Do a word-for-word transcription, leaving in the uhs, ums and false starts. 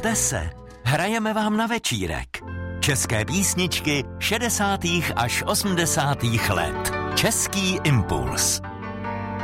Nebojte se, hrajeme vám na večírek. České písničky šedesátých až osmdesátých let. Český impuls.